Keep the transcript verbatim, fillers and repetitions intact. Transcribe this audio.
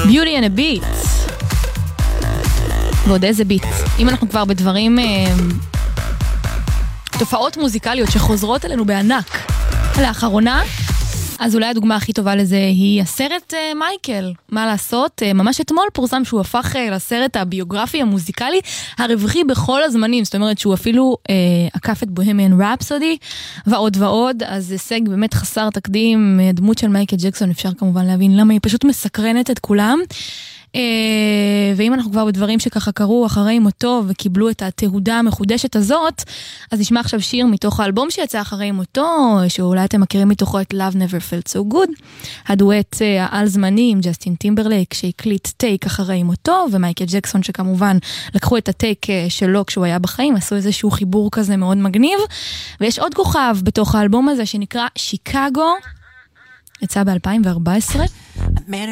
Beauty and a Beat. ועוד איזה ביט. אם אנחנו כבר בדברים, תופעות מוזיקליות שחוזרות אלינו בענק לאחרונה, אז אולי הדוגמה הכי טובה לזה היא הסרט מייקל. מה לעשות? ממש אתמול פורסם שהוא הפך לסרט הביוגרפי המוזיקלי הרווחי בכל הזמנים. זאת אומרת שהוא אפילו אה, עקף את בוהמיאן רפסודי ועוד ועוד. אז הישג באמת חסר תקדים. דמות של מייקל ג'קסון, אפשר כמובן להבין למה היא פשוט מסקרנת את כולם. ואם אנחנו כבר בדברים שככה קרו אחרי מותו וקיבלו את התהודה המחודשת הזאת, אז נשמע עכשיו שיר מתוך האלבום שיצא אחרי מותו, שאולי אתם מכירים מתוכו את Love Never Felt So Good, הדואט העל זמני עם ג'סטין טימברלייק שהקליט טייק אחרי מותו, ומייקל ג'קסון שכמובן לקחו את הטייק שלו כשהוא היה בחיים, עשו איזשהו חיבור כזה מאוד מגניב. ויש עוד כוכב בתוך האלבום הזה שנקרא שיקגו, יצא ב-אלפיים וארבע עשרה.